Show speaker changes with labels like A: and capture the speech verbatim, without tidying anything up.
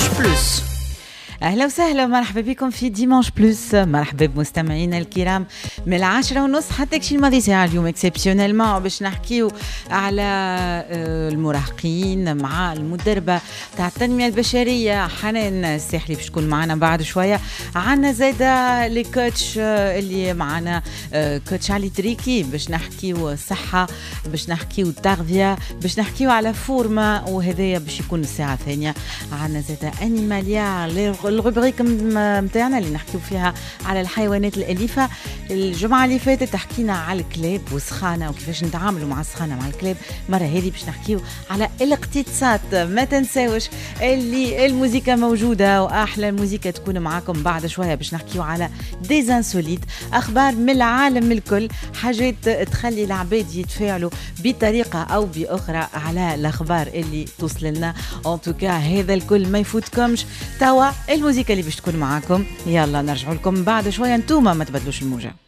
A: بلوس. أهلا وسهلا ومرحبا بكم في ديمانش بلوس. مرحبا بمستمعينا الكرام من العاشرة ونص حتى كشي الماضي ساعة اليوم اكسبسيونيلمون باش نحكيو على المراهقين مع المدربة تاع التنمية البشرية حنان الساحلي باش تكون معنا بعد شوية. عنا زايدة لي كوتش اللي معنا كوتش علي تريكي باش نحكيو الصحة، باش نحكيو التغذية، باش نحكيو على فورما، وهذايا باش يكون الساعة الثانية. عنا زايدة أنيماليا الروبريك متاعنا اللي نحكيو فيها على الحيوانات الأليفة. الجمعة اللي فاتت حكينا على الكلاب والسخانة وكيفاش نتعاملوا مع السخانة مع الكلاب. مرة هذه باش نحكيو على الاقتصاد. ما تنساوش اللي الموسيقى موجودة وأحلى الموسيقى تكون معاكم بعد شوية باش نحكيو على ديزانسوليت، أخبار من العالم الكل، حاجات تخلي العباد يتفاعلوا بطريقة أو بأخرى على الأخبار اللي توصل لنا. ان توكا هذا الكل ما يفوتكمش. توا الموسيقى اللي باش تكون معاكم، يلا نرجعوا لكم بعد شوية، انتوما ما تبدلوش الموجة.